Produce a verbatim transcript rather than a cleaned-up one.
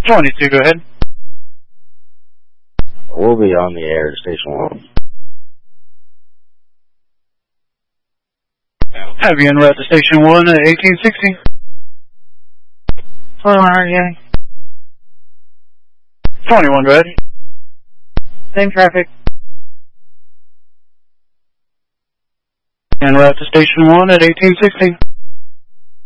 twenty-two, go ahead. We'll be on the air at Station one. Have you en route to Station one at eighteen sixty. twenty-one, R J. twenty-one, go ahead. Same traffic. En route to Station one at eighteen sixty.